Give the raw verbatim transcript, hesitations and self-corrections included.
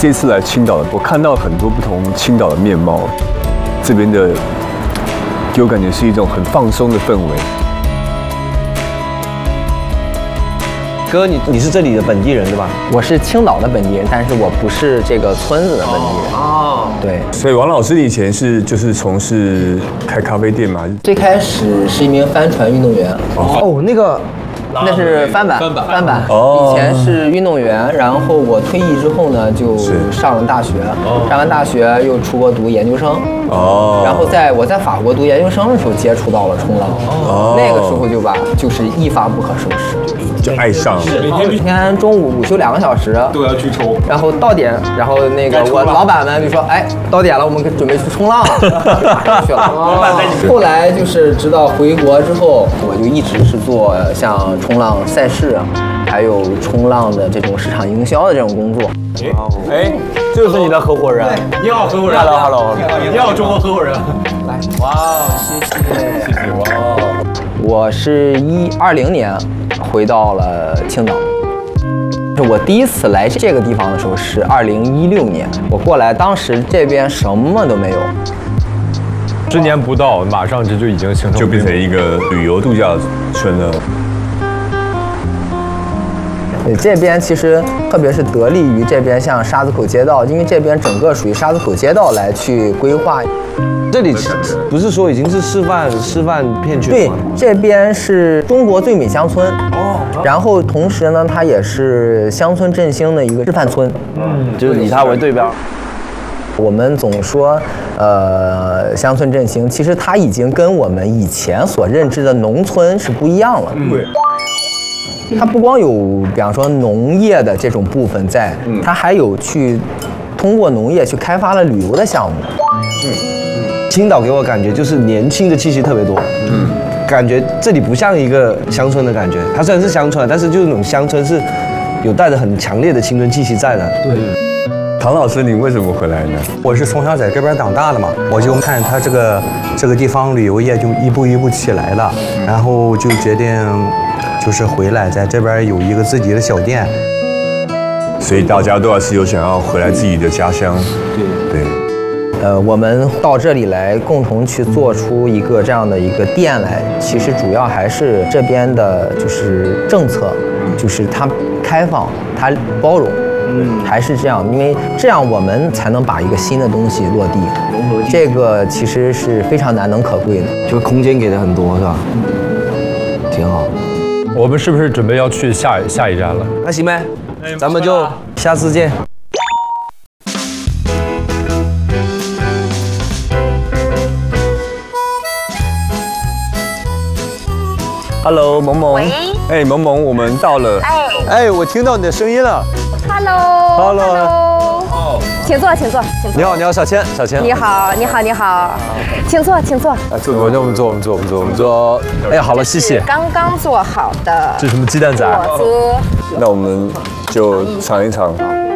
这次来青岛，我看到很多不同青岛的面貌，这边的给我感觉是一种很放松的氛围。 哥，你你是这里的本地人对吧？ 我是青岛的本地人，但是我不是这个村子的本地人。哦，对。 所以王老师以前是就是从事开咖啡店嘛？ 最开始是一名帆船运动员。 哦，那个。 那是翻版， 翻版， 翻版。 哦， 以前是运动员，然后我退役之后呢，就上了大学，上完大学又出国读研究生。哦，然后在我在法国读研究生的时候接触到了冲浪，哦，那个时候就吧，就是一发不可收拾， 就爱上了。 每天每天中午午休两个小时都要去冲， 然后到点，然后那个我老板们就说，哎，到点了，我们准备去冲浪，去了。后来就是直到回国之后，我就一直是做像冲浪赛事，还有冲浪的这种市场营销的这种工作。 哎，就是你的合伙人。 你好，合伙人。 Hello Hello。 你好，中国合伙人。 来，哇，谢谢。谢谢哇。我是一二零年回到了青岛。我第一次来这个地方的时候是二零一六年，我过来当时这边什么都没有。 十年不到，马上这就已经形成， 就变成一个旅游度假村了。 对，这边其实特别是得力于这边像沙子口街道，因为这边整个属于沙子口街道来去规划。 这里不是说已经是示范示范片区了吗？ 对，这边是中国最美乡村。哦。然后同时呢，它也是乡村振兴的一个示范村。 嗯，就是以它为对标。 我们总说，呃，乡村振兴，其实它已经跟我们以前所认知的农村是不一样了。对。它不光有，比方说农业的这种部分在，它还有去通过农业去开发了旅游的项目。 嗯，青岛给我感觉就是年轻的气息特别多。嗯，感觉这里不像一个乡村的感觉，它虽然是乡村，但是就是那种乡村是有带着很强烈的青春气息在的。 对。唐老师，你为什么回来呢？ 我是从小在这边长大的嘛，我就看他这个这个地方旅游业就一步一步起来了，然后就决定就是回来，在这边有一个自己的小店。 所以大家都还是有想要回来自己的家乡。对对。 呃，我们到这里来共同去做出一个这样的一个店来，其实主要还是这边的就是政策，就是它开放，它包容。嗯，还是这样，因为这样我们才能把一个新的东西落地。这个其实是非常难能可贵的， 就空间给的很多，是吧？挺好。 我们是不是准备要去下下一站了？ 那行呗，咱们就下次见。Hello， 萌萌。 喂。 哎，萌萌，我们到了。 哎。 哎，我听到你的声音了。 Hello。Hello。请坐，请坐，请坐。 你好，你好，小千，小千。 你好，你好，你好，请坐，请坐。 哎，坐，我我们坐，我们坐，我们坐，我们坐。哎，好了，谢谢。 刚刚做好的。 这什么鸡蛋仔？ 果子。 那我们就尝一尝。